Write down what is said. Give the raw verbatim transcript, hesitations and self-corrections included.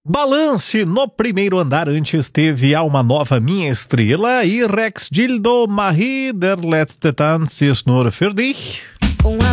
Balance no primeiro andar, antes teve Alma Nova, Minha Estrela e Rex Gildo, Marie der letzte Tanz ist nur für dich. Com a